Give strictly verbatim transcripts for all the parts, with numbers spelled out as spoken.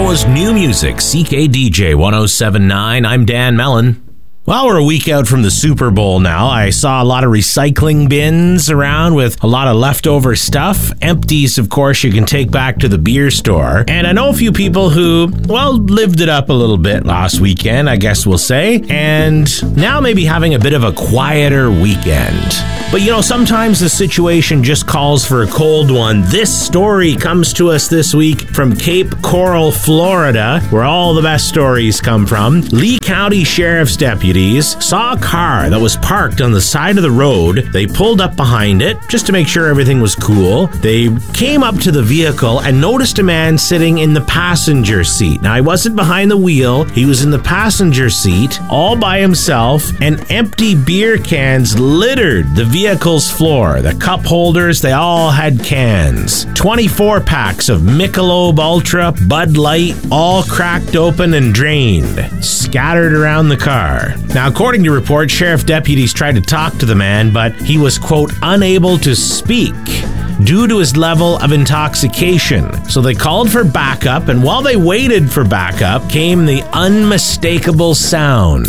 Ottawa's new music, C K D J one oh seven point nine. I'm Dan Mellon. Well, we're a week out from the Super Bowl now. I saw a lot of recycling bins around with a lot of leftover stuff. Empties, of course, you can take back to the beer store. And I know a few people who, well, lived it up a little bit last weekend, I guess we'll say. And now maybe having a bit of a quieter weekend. But, you know, sometimes the situation just calls for a cold one. This story comes to us this week from Cape Coral, Florida, where all the best stories come from. Lee County Sheriff's deputies saw a car that was parked on the side of the road. They pulled up behind it just to make sure everything was cool. They came up to the vehicle and noticed a man sitting in the passenger seat. Now, he wasn't behind the wheel. He was in the passenger seat all by himself, and empty beer cans littered the vehicle's floor. The cup holders, they all had cans. twenty-four packs of Michelob Ultra, Bud Light, all cracked open and drained, scattered around the car. Now, according to reports, sheriff deputies tried to talk to the man, but he was, quote, unable to speak due to his level of intoxication. So they called for backup, and while they waited for backup, came the unmistakable sound.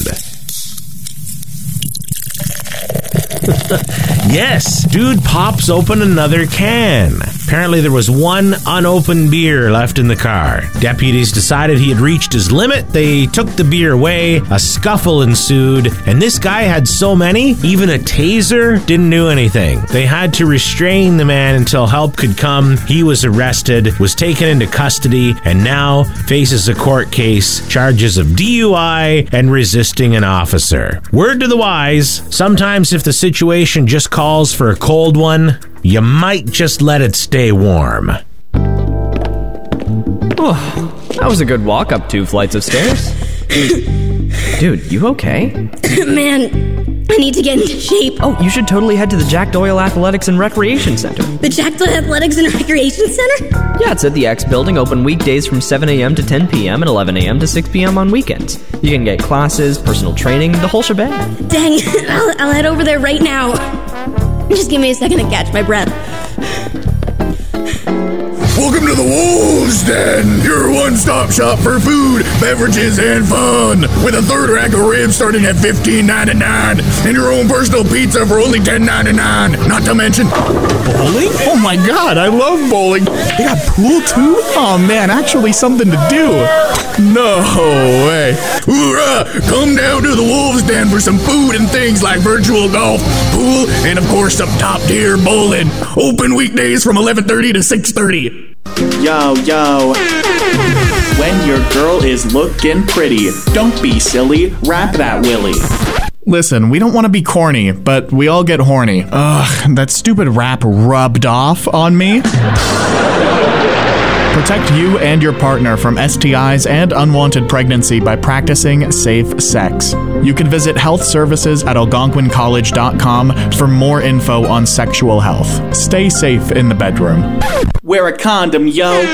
Yes, dude pops open another can. Apparently there was one unopened beer left in the car. Deputies decided he had reached his limit. They took the beer away. A scuffle ensued, and this guy had so many, even a taser didn't do anything. They had to restrain the man until help could come. He was arrested, was taken into custody, and now faces a court case, charges of D U I and resisting an officer. Word to the wise, sometimes if the situation just calls for a cold one, you might just let it stay warm. Oh, that was a good walk up two flights of stairs. Dude, you okay? Man, I need to get into shape. Oh, you should totally head to the Jack Doyle Athletics and Recreation Center. The Jack Doyle Athletics and Recreation Center? Yeah, it's at the X Building, open weekdays from seven a.m. to ten p.m. and eleven a.m. to six p.m. on weekends. You can get classes, personal training, the whole shebang. Dang, I'll, I'll head over there right now. Just give me a second to catch my breath. Welcome to the Wolves Den, your one-stop shop for food, beverages, and fun. With a third rack of ribs starting at fifteen ninety-nine and your own personal pizza for only ten ninety-nine. Not to mention bowling? Oh my god, I love bowling. They got pool too? Oh man, actually something to do. No way. Hoorah! Come down to the Wolves Den for some food and things like virtual golf, pool, and of course some top-tier bowling. Open weekdays from eleven thirty to six thirty. Yo, yo. When your girl is looking pretty, don't be silly, wrap that willy. Listen, we don't want to be corny, but we all get horny. Ugh, that stupid rap rubbed off on me. Protect you and your partner from S T Is and unwanted pregnancy by practicing safe sex. You can visit health services at algonquin college dot com for more info on sexual health. Stay safe in the bedroom. Wear a condom, yo.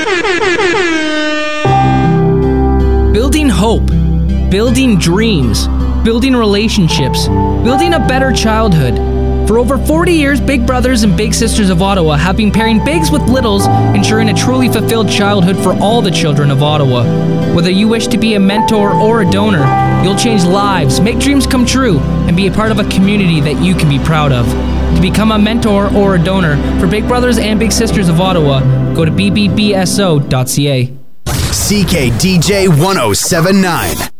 Building hope, building dreams, building relationships, building a better childhood. For over forty years, Big Brothers and Big Sisters of Ottawa have been pairing bigs with littles, ensuring a truly fulfilled childhood for all the children of Ottawa. Whether you wish to be a mentor or a donor, you'll change lives, make dreams come true, and be a part of a community that you can be proud of. To become a mentor or a donor for Big Brothers and Big Sisters of Ottawa, go to b b b s o dot c a. C K D J one oh seven point nine.